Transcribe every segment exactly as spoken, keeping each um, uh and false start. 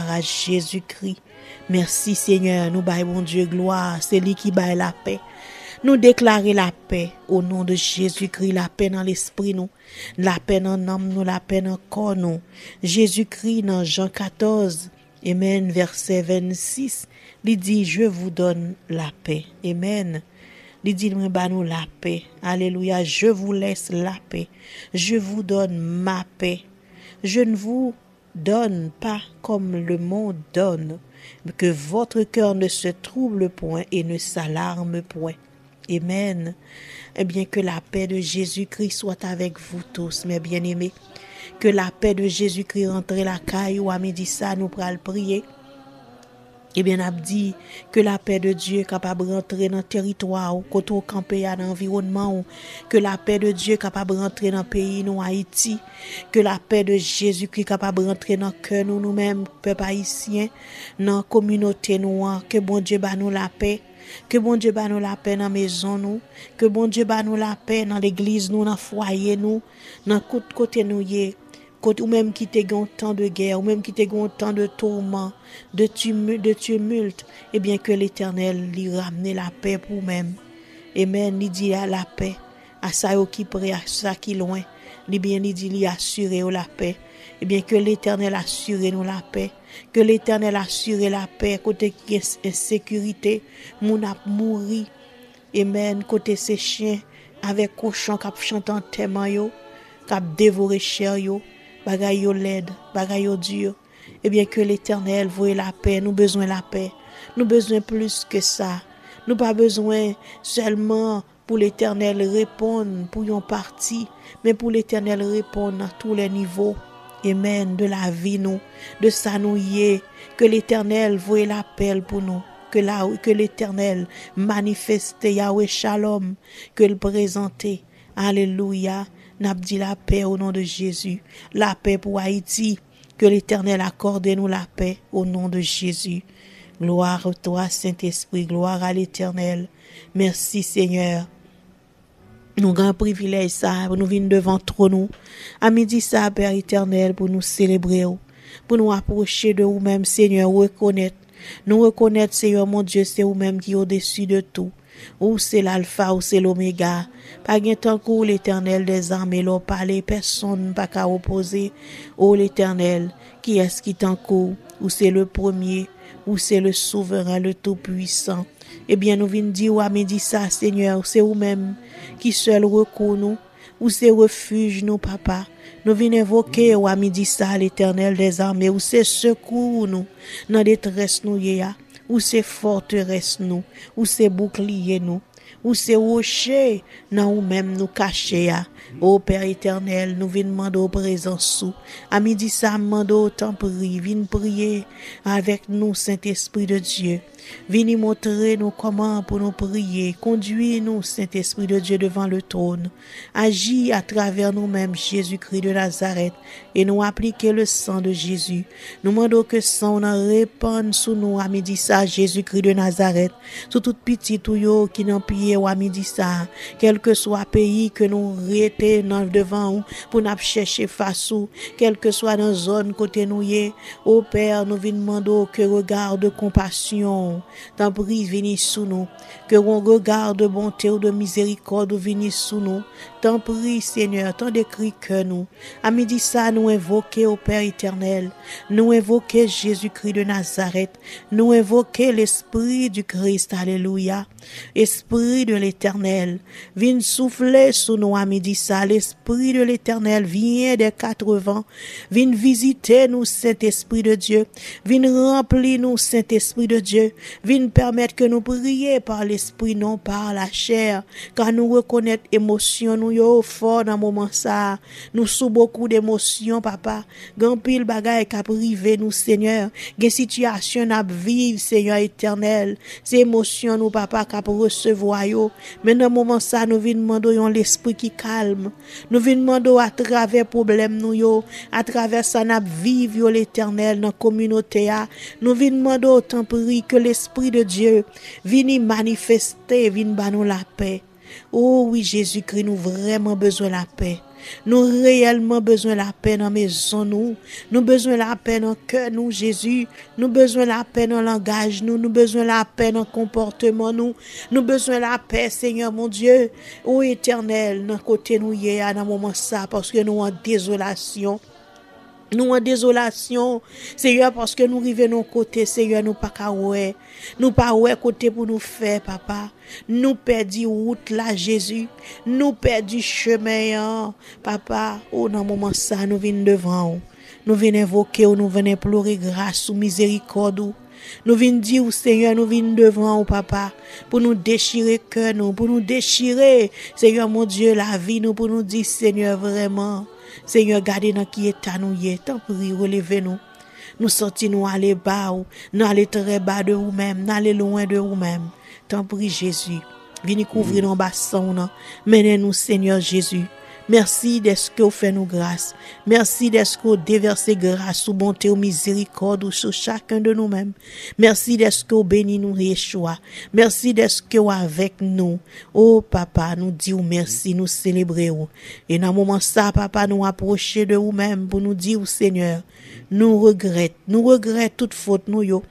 Gloire à Jésus-Christ. Merci Seigneur, nous baillons bon Dieu gloire, c'est lui qui baille la paix. Nous déclarer la paix au nom de Jésus-Christ, la paix dans l'esprit nous, la paix dans l'âme nous, la paix dans le corps nous. Jésus-Christ dans Jean quatorze, Amen, verset vingt-six, il dit, je vous donne la paix. Amen. Il dit, bah nous la paix. Alléluia, je vous laisse la paix. Je vous donne ma paix. Je ne vous donne pas comme le monde donne, que votre cœur ne se trouble point et ne s'alarme point. Amen. Eh bien, que la paix de Jésus-Christ soit avec vous tous, mes bien-aimés. Que la paix de Jésus-Christ rentre la caille ou à midi ça, nous pral prier. Eh bien, n'a dit que la paix de Dieu est capable de rentrer dans le territoire, côté au campé, dans l'environnement, que la paix de Dieu est capable de rentrer dans le pays, nous, Haïti, que la paix de Jésus-Christ est capable de rentrer dans le cœur, nous, nous-mêmes, peuple haïtien, dans la communauté, nous, que bon Dieu bat nous la paix. Que bon Dieu bat nous la paix dans la maison nous, que bon Dieu bat nous la paix dans l'église nous, dans le foyer nous, dans côté côté nous y côté ou même qui te gon temps de guerre, ou même qui te gon temps de tourment, de tumulte, de tumulte, eh bien que l'Éternel lui ramène la paix pour même. Amen, il dit à la paix, à ça qui près, à ça qui loin, il bien il dit lui assurer la paix. Eh bien que l'Éternel assure nous la paix. Que l'Éternel assure la paix. Côté qui est insécurité, moun a mouri. Amen. Côté ces chiens, avec cochon qui chante en thème yo, qui dévoré chair yo, bagay yo laide, bagay yo dur. Eh bien que l'Éternel voie la paix. Nous besoin la paix. Nous besoin plus que ça. Nous pas besoin seulement pour l'Éternel répondre pour yon parti, mais pour l'Éternel répondre à tous les niveaux. Amen, de la vie nous, de ça nous y est, que l'Éternel voie l'appel pour nous, que là que l'Éternel manifeste Yahweh Shalom, que le présenter. Alléluia, n'a dit la paix au nom de Jésus, la paix pour Haïti, que l'Éternel accorde nous la paix au nom de Jésus. Gloire à toi Saint-Esprit, gloire à l'Éternel. Merci Seigneur. Nous grand privilège ça, nous venons devant trop nous. À midi ça, Père éternel, pour nous célébrer, pour nous approcher de vous-même, Seigneur, reconnaître. Nous reconnaître, Seigneur, mon Dieu, c'est vous-même qui est au-dessus de tout. Ou c'est l'alpha, ou c'est l'oméga. Pas gain tant que l'Éternel des armées, l'on parle, personne pas qu'à opposer. Oh l'Éternel, qui est-ce qui t'en court? Ou c'est le premier, ou c'est le souverain, le tout-puissant. Eh bien, nous venons dire à midi ça, Seigneur, c'est vous-même qui seul recours nous, ou c'est refuge nous, papa. Nous venons invoquer à midi ça, l'Éternel des armées, ou c'est secours nous, dans détresse nous, ou c'est forteresse nous, ou c'est bouclier nous, ou c'est rocher, dans ou même nous cacher. Ô Père éternel, nous venons demander au présence sous. À midi ça, demande autant prier, viens prier avec nous, Saint-Esprit de Dieu. Venez montrer nous comment pour nous prier. Conduis-nous, Saint-Esprit de Dieu, devant le trône. Agis à travers nous-mêmes, Jésus-Christ de Nazareth, et nous appliquer le sang de Jésus. Nous demandons que sang nous répande sous nous à midi ça, Jésus-Christ de Nazareth. Sous toute petite ou qui n'en pillé à midi ça, quel que soit pays que nous rété devant nous, pour nous chercher face ou, quel que soit dans zone côté nous y, ô Père, nous venons demander que regard de compassion, t'en prie, venez sous nous, que on regard de bonté ou de miséricorde venez sous nous, t'en prie, Seigneur, t'en décrit que nous, à midi ça, nous invoquer au Père éternel, nous invoquer Jésus-Christ de Nazareth, nous invoquer l'Esprit du Christ, alléluia, Esprit de l'Éternel, viens souffler sous nous à midi ça, l'Esprit de l'Éternel vient des quatre vents, viens visiter nous, Saint-Esprit de Dieu, viens remplir nous, Saint-Esprit de Dieu, viens permettre que nous prions par l'Esprit, non par la chair, car nous reconnaître émotion, nous yo fort dans moment ça, nous sous beaucoup d'émotions, papa, grand pile bagaille qu'a privé nous, Seigneur, des situations à vivre, Seigneur éternel, ces émotions nous, papa, qu'a recevoir yo, mais dans moment ça, nous venons demander l'esprit qui calme, nous venons demander à travers problème nous yo, à travers ça n'a vivre l'Éternel dans communauté a, nous venons demander autant prier que l'Esprit de Dieu vienne manifester, vienne ba nous la paix. Oh oui, Jésus-Christ, nous vraiment besoin de la paix. Nous réellement besoin la paix dans maison nous. Nous besoin la paix dans cœur nous, Jésus. Nous besoin la paix dans langage nous. Nous besoin la paix dans comportement nous. Nous besoin la paix, Seigneur mon Dieu. Ô Éternel, dans côté nous hier, dans moment ça, parce que nous en désolation. Nous en désolation, Seigneur, parce que nous arrivons côté, Seigneur, nous pas qu'à ouais. Nous pas ouais côté pour nous faire, papa. Nous perdu route là, Jésus. Nous perdu chemin, hein. Papa. Oh, dans moment ça, nous venons devant. Nous venons invoquer, nous venons pleurer grâce ou miséricorde. Nous venons dire, Seigneur, nous venons devant, papa, pour nous déchirer cœur, nous, pour nous déchirer, Seigneur, mon Dieu, la vie, nous, pour nous dire, Seigneur, vraiment. Seigneur, gardez dans qui état nous y est. Tant pis, relevez-nous. Nous sortis, nous aller bas, nous aller très bas de vous-même, nous aller loin de vous-même. Tant pis, Jésus. Venez couvrir nos bassons, menez-nous, Seigneur Jésus. Merci d'être que vous faites nous grâce. Merci d'être que vous déversez grâce ou bonté ou miséricorde sur chacun de nous-mêmes. Merci d'être que vous bénissez nous, Yeshua. Merci d'être que vous avec nous. Oh, papa, nous disons merci, nous célébrons. Et dans le moment ça, papa, nous approcher de vous-même pour nous dire, Seigneur, nous regrettons, nous regrettons toute faute, nous, yo.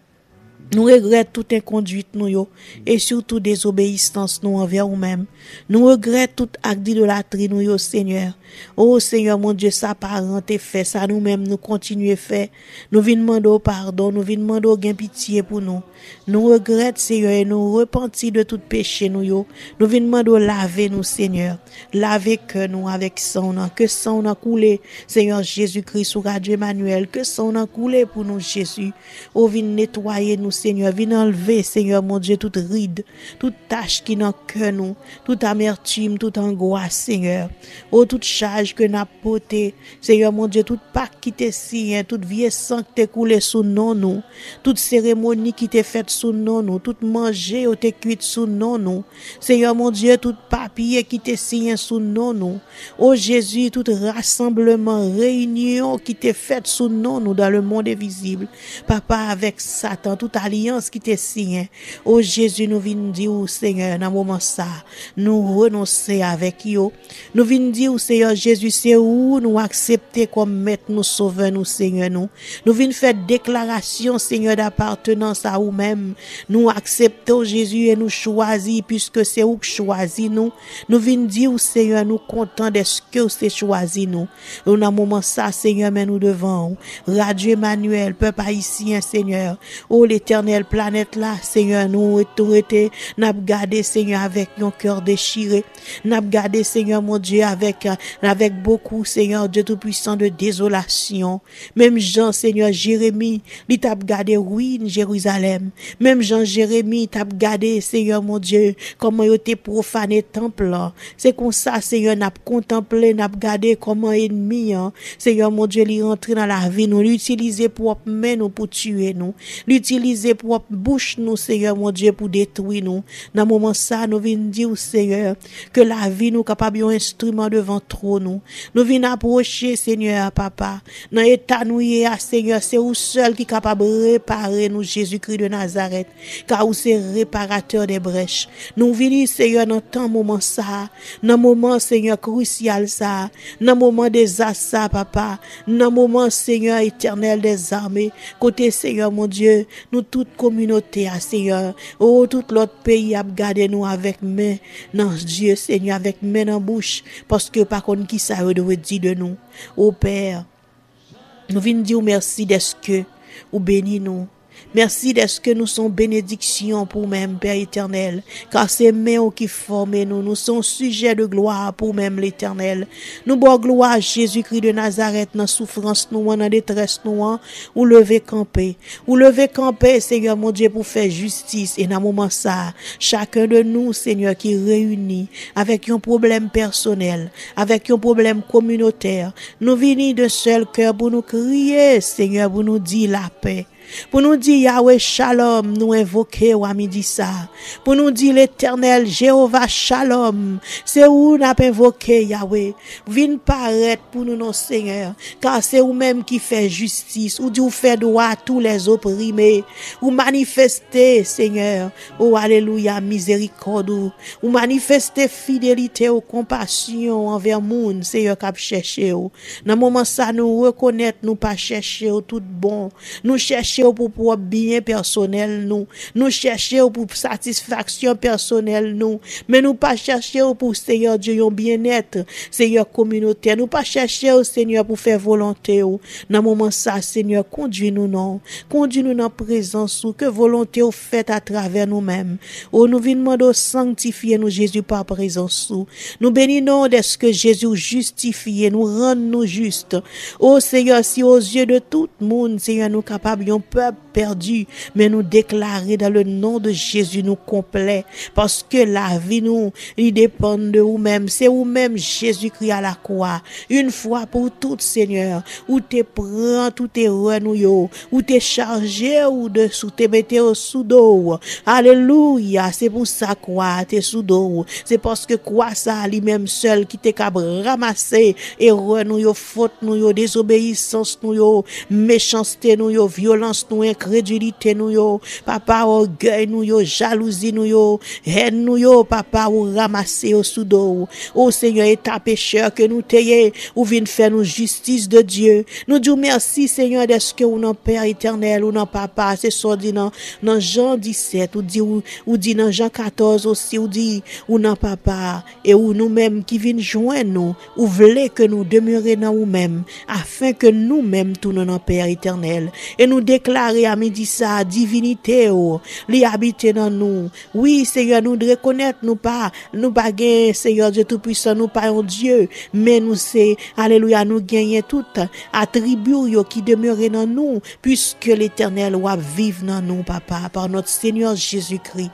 Nous regrettons toute inconduite nous yo, et surtout désobéissance nous envers nous-mêmes. Nous regrettons tout acte d'idolâtrie nous yo, Seigneur. Oh Seigneur mon Dieu, ça parenté fait, ça nous-mêmes nous continuer faire. Nous venons demander pardon, nous venons demander gain pitié pour nous. Nous regrettons, Seigneur, et nous repentis de tout péché nous yo. Nous venons demander laver nous, Seigneur. Laver que nous avec sang, que sang a coulé, Seigneur Jésus-Christ sur Radio Emmanuel, que sang a coulé pour nous, Jésus. Oh, viens nettoyer nous, Seigneur, viens enlever, Seigneur mon Dieu, toute ride, toute tâche qui n'a que nous, toute amertume, toute angoisse, Seigneur. Oh, toute charge que n'a porté, Seigneur mon Dieu, toute Pâque qui t'est signé, toute vieux sang qui t'est coulé sous nous, nous, toute cérémonie qui t'est faite sous nous, nous, toute manger ou t'est cuite sous nous, nous, Seigneur mon Dieu, toute papier qui t'est signé sous nous, nous, oh Jésus, tout rassemblement, réunion qui t'est faite sous nous, nous, dans le monde invisible, papa, avec Satan, toute alliance qui t'est signée, oh Jésus, nous venons dire, oh Seigneur, dans le moment ça, nous renoncer avec you, nous venons dire, Seigneur Jésus, c'est où nous accepter comme maître, nous sauveur, nous Seigneur, nous. Nous venons faire déclaration, Seigneur, d'appartenance à vous-même. Nous acceptons Jésus et nous choisir, puisque c'est vous qui choisis nous. Nous venons dire, Seigneur, nous contents de ce que vous choisi nous. Dans un moment ça, Seigneur, mais nous devons. Radio Emmanuel, peuple haïtien, Seigneur. Oh, l'éternelle planète là, Seigneur, nous avons été, nous avons gardé, Seigneur, avec nos cœurs déchirés. Nous avons gardé, Seigneur, mon Dieu, avec, avec beaucoup, Seigneur, Dieu Tout-Puissant, de désolation. Même Jean, Seigneur, Jérémie, il t'a gardé ruine, Jérusalem. Même Jean, Jérémie, t'a gardé, Seigneur, mon Dieu, comment il était profané temple là. C'est comme ça, Seigneur, n'a contemplé, n'a gardé comment ennemi, hein. Seigneur, mon Dieu, il rentre dans la vie, nous l'utiliser pour main nous, pour tuer nous. L'utiliser pour bouche nous, Seigneur, mon Dieu, pour détruire nous. Dans le moment ça, nous venons dire, Seigneur, que la vie nous capable un instrument devant trop nous. Nous venons approcher, Seigneur, papa. Dans l'état nous y est, Seigneur, c'est vous seul qui est capable de réparer nous, Jésus-Christ de Nazareth. Car vous c'est réparateur des brèches. Nous venons, Seigneur, dans tant moment ça. Dans moment, Seigneur, crucial ça. Dans moment des assa, papa. Dans moment, Seigneur, éternel des armées. Côté, Seigneur, mon Dieu, nous toute communauté, Seigneur. Oh, tout l'autre pays a gardé nous avec main dans Dieu, Seigneur, avec main en bouche. Parce que par contre, qui ça doit dire de nous? Oh Père, nous venons dire merci d'est-ce que ou bénis nous. Merci d'être que nous sommes bénédictions pour même, Père éternel, car c'est mains qui forment nous, nous sommes sujets de gloire pour même l'éternel. Nous bois gloire à Jésus-Christ de Nazareth dans souffrance nous, dans détresse nous, ou lever camper, ou lever camper, Seigneur mon Dieu, pour faire justice. Et dans le moment ça, chacun de nous, Seigneur, qui réunit avec un problème personnel, avec un problème communautaire, nous venons de seul cœur pour nous crier, Seigneur, pour nous dire la paix. Pour nous dire Yahweh Shalom, nous invoquer ou à midi ça. Pour nous dire l'Éternel Jéhovah Shalom, c'est où nous avons invoqué Yahweh. Viens paraître pour nous, non Seigneur, car c'est vous-même qui fait justice, ou Dieu fait droit à tous les opprimés, ou manifester, Seigneur, oh alléluia, miséricorde, ou manifester fidélité ou compassion envers monde, Seigneur, qui a cherché. Dans moment ça, nous reconnaître, nous pas chercher tout bon, nous chercher pour pour bien personnel, nous, nous chercher pour satisfaction personnelle, nous, mais nous pas chercher pour Seigneur Dieu, un bien-être, Seigneur communautaire, nous pas chercher au Seigneur pour faire volonté. Dans moment ça, Seigneur, conduis-nous, non, conduis-nous dans présence, que volonté ou faite à travers nous-mêmes. Oh, nous venons demander sanctifier nous Jésus par présence. Nous bénissons de ce que Jésus justifie, nous rend nous justes. Oh Seigneur, si aux yeux de tout le monde, Seigneur, nous capables d'un peuple perdu, mais nous déclarer dans le nom de Jésus nous complet, parce que la vie nous, il dépend de vous-même. C'est vous-même Jésus-Christ à la croix. Une fois pour toutes, Seigneur, où te prends tout tes renouilles, où te chargé ou dessous, te mettez au sous d'eau. Alléluia, c'est pour ça quoi, t'es sous d'eau. C'est parce que quoi ça, lui-même seul qui t'est capable ramasser et renouiller faute nous, désobéissance nous, méchanceté nous, violence nous, incrédulité nous, papa, orgueil nous, jalousie nous, haine nous, papa, ou ramasser au sous d'eau. Oh Seigneur, et ta pécheur que nous t'ayons, ou viens faire nous justice de Dieu. Nous disons merci Seigneur d'est-ce que ou non Père éternel ou non papa, c'est ça dit dans dans Jean dix-sept ou dit ou, ou dit dans Jean quatorze aussi ou dit ou non papa et ou nous-mêmes qui viennent joindre nous ou voulez que nous demeurions dans nous-mêmes afin que nous-mêmes tournons dans Père éternel et nous déclarer à midi ça divinité ou li habiter dans nous. Oui Seigneur, nous de reconnaître nous pas nous pas gain Seigneur Dieu tout puissant, nous pas un Dieu, mais nous c'est alléluia, nous gagnons tout attribut qui demeure dans nous puisque l'Éternel va vivre dans nous papa par notre Seigneur Jésus-Christ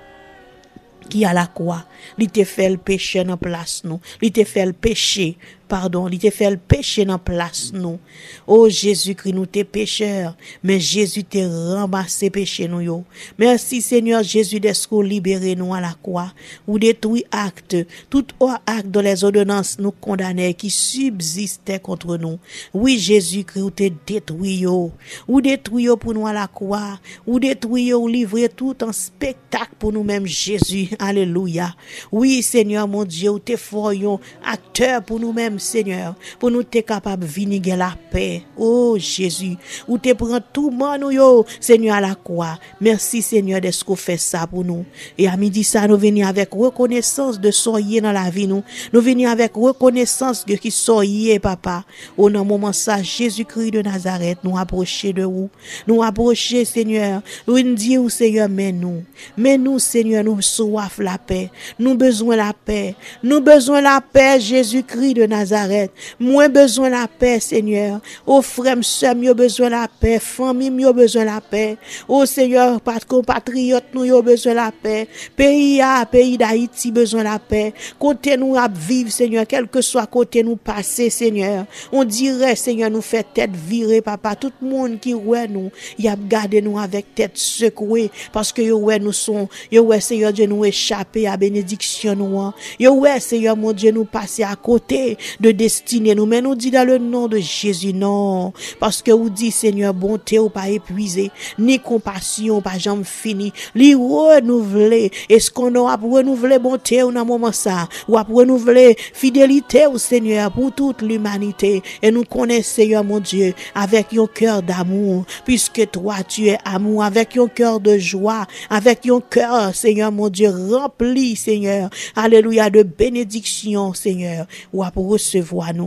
qui à la croix, il te fait le péché dans place nous, il te fait le péché pardon, il te fait le péché dans place nous. Oh Jésus-Christ, nous t'es pécheurs, mais Jésus t'a ramassé péché nous yo. Merci Seigneur Jésus d'être libéré nous à la croix, ou détruit acte, tout acte dans les ordonnances nous condamnés qui subsistaient contre nous. Oui Jésus-Christ, ou t'es détruit yo, ou détruit yo pour nous à la croix, ou détruit yo, ou livré tout en spectacle pour nous-mêmes Jésus. Alléluia. Oui Seigneur mon Dieu, ou t'es fort yon acteur pour nous-mêmes Seigneur, pour nous t'es capable venir la paix. Oh Jésus, où te prend tout monde nous yo, Seigneur à la croix. Merci Seigneur de ce qu'on fait ça pour nous. Et à midi ça nous venons avec reconnaissance de soyez dans la vie nous. Nous venons avec reconnaissance de qui soyez papa. Au nom moment ça Jésus-Christ de Nazareth nous approcher de vous. Nous approcher Seigneur. Nous dire Seigneur mais nous. Mais nous Seigneur nous soif la paix. Nous besoin la paix. Nous besoin la paix Jésus-Christ de Nazareth. Nazareth. Moi besoin la paix, Seigneur. Oh frère, sœur, mieux besoin la paix. Famille, mieux besoin la paix. Oh Seigneur, compatriotes, nous avons besoin la paix. Pays à pays d'Haïti, besoin la paix. Côté nous à vivre, Seigneur, quel que soit côté nous passer, Seigneur. On dirait, Seigneur, nous fait tête virée, papa. Tout le monde qui ouais nous, il a gardé nous avec tête secouée. Parce que yo ouais nous sont, yo ouais, Seigneur Dieu, nous échapper à bénédiction nous. Yo ouais, Seigneur, mon Dieu, nous passer à côté de destinée nous, mais nous dit dans le nom de Jésus, non, parce que vous dit Seigneur, bonté ou pas épuisé, ni compassion pas jamais fini, li renouveler, est-ce qu'on a renouveler bonté ou dans moment ça, ou a renouveler fidélité au Seigneur pour toute l'humanité, et nous connaissons Seigneur mon Dieu, avec un cœur d'amour, puisque toi tu es amour, avec un cœur de joie, avec un cœur Seigneur mon Dieu, rempli Seigneur, alléluia, de bénédiction Seigneur, ou à recevoir nous.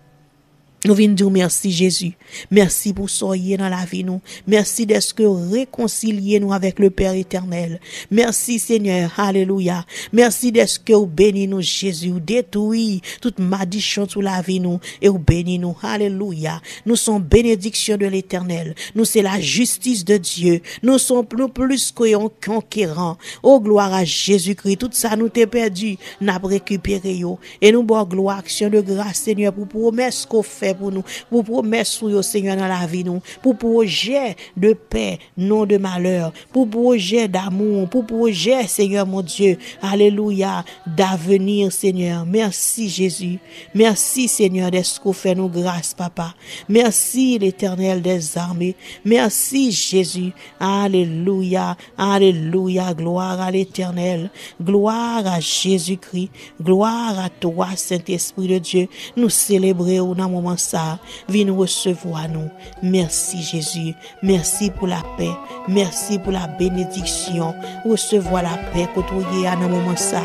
Nous venons dire merci Jésus. Merci pour soyez dans la vie nous. Merci d'être que réconcilier nous avec le Père éternel. Merci Seigneur. Alléluia. Merci d'être que vous bénis nous Jésus. Vous détruit toute malédiction sous la vie nous et vous bénis nous. Alléluia. Nous sommes bénédiction de l'éternel. Nous c'est la justice de Dieu. Nous sommes plus, plus que conquérants. Oh gloire à Jésus-Christ. Tout ça nous t'est perdu. N'a récupéré yo. Et nous bon gloire, action de grâce Seigneur pour promesse qu'on fait fait pour nous, pour promesses au Seigneur dans la vie nous, pour projet de paix, non de malheur, pour projet d'amour, pour projet, Seigneur mon Dieu, alléluia, d'avenir, Seigneur. Merci Jésus. Merci Seigneur d'être fait nous grâce, Papa. Merci l'Éternel des armées. Merci Jésus. Alléluia. Alléluia. Gloire à l'Éternel. Gloire à Jésus-Christ. Gloire à toi, Saint-Esprit de Dieu. Nous célébrons dans moment ça. Viens nous recevoir nous. Merci Jésus. Merci pour la paix. Merci pour la bénédiction. Recevoir la paix côtoyer à un moment ça.